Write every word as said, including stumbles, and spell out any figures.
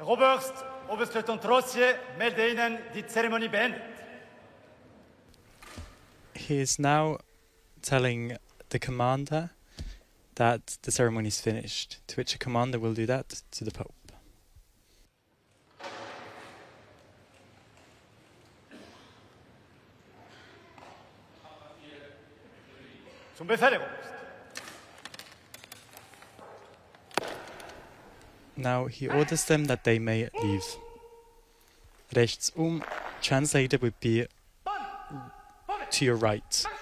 Herr Oberst, Oberstleutnant Rossier, melde Ihnen die Zeremonie beendet. He is now telling the commander that the ceremony is finished, to which a commander will do that to the Pope. Zum Befehl, Herr Oberst. Now he orders them that they may leave. Rechtsum, translated would be to your right.